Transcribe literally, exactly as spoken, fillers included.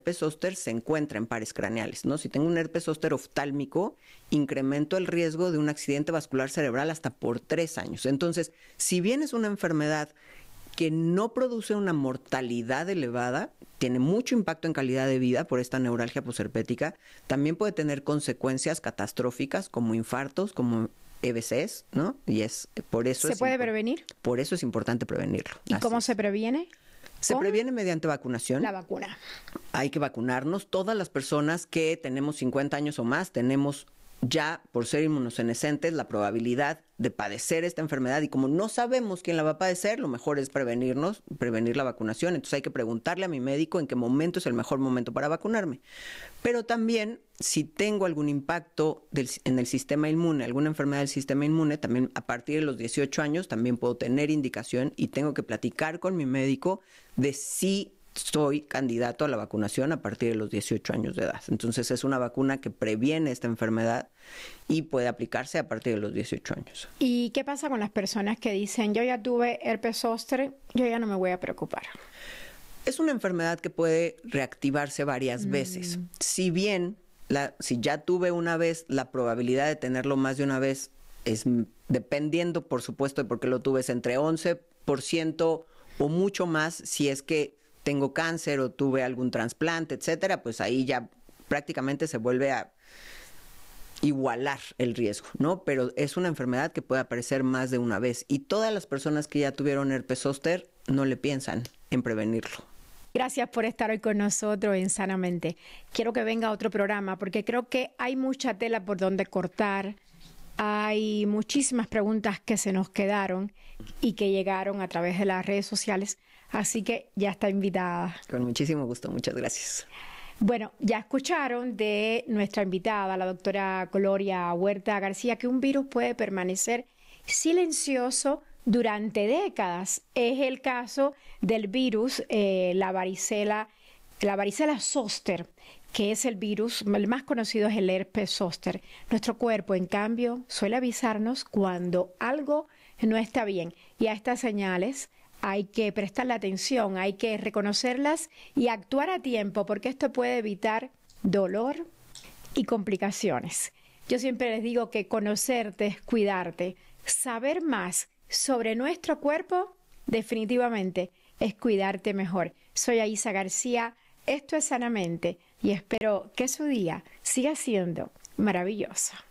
herpes zóster se encuentra en pares craneales, ¿no? Si tengo un herpes zóster oftálmico, incremento el riesgo de un accidente vascular cerebral hasta por tres años. Entonces, si bien es una enfermedad que no produce una mortalidad elevada, tiene mucho impacto en calidad de vida por esta neuralgia posherpética, también puede tener consecuencias catastróficas como infartos, como E B Cs, ¿no? Y es por eso ¿Se es puede prevenir? Por eso es importante prevenirlo. ¿Y Así cómo es. se previene? Se ¿Con? previene mediante vacunación. La vacuna. Hay que vacunarnos. Todas las personas que tenemos cincuenta años o más tenemos ya, por ser inmunosenescentes, la probabilidad de padecer esta enfermedad, y como no sabemos quién la va a padecer, lo mejor es prevenirnos, prevenir la vacunación. Entonces hay que preguntarle a mi médico en qué momento es el mejor momento para vacunarme. Pero también, si tengo algún impacto del, en el sistema inmune, alguna enfermedad del sistema inmune, también a partir de los dieciocho años también puedo tener indicación y tengo que platicar con mi médico de si soy candidato a la vacunación a partir de los dieciocho años de edad. Entonces es una vacuna que previene esta enfermedad y puede aplicarse a partir de los dieciocho años. ¿Y qué pasa con las personas que dicen, yo ya tuve herpes zóster, yo ya no me voy a preocupar? Es una enfermedad que puede reactivarse varias mm. veces. Si bien, la, si ya tuve una vez, la probabilidad de tenerlo más de una vez es, dependiendo, por supuesto, de por qué lo tuve, es entre once por ciento o mucho más si es que tengo cáncer o tuve algún trasplante, etcétera, pues ahí ya prácticamente se vuelve a igualar el riesgo, ¿no? Pero es una enfermedad que puede aparecer más de una vez y todas las personas que ya tuvieron herpes zóster no le piensan en prevenirlo. Gracias por estar hoy con nosotros en Sanamente. Quiero que venga otro programa porque creo que hay mucha tela por donde cortar. Hay muchísimas preguntas que se nos quedaron y que llegaron a través de las redes sociales, así que ya está invitada. Con muchísimo gusto, muchas gracias. Bueno, ya escucharon de nuestra invitada, la doctora Gloria Huerta García, que un virus puede permanecer silencioso durante décadas. Es el caso del virus, eh, la varicela, la varicela zóster, que es el virus, el más conocido es el herpes zóster. Nuestro cuerpo, en cambio, suele avisarnos cuando algo no está bien. Y a estas señales hay que prestarle atención, hay que reconocerlas y actuar a tiempo, porque esto puede evitar dolor y complicaciones. Yo siempre les digo que conocerte es cuidarte. Saber más sobre nuestro cuerpo, definitivamente, es cuidarte mejor. Soy Aisa García. Esto es Sanamente y espero que su día siga siendo maravilloso.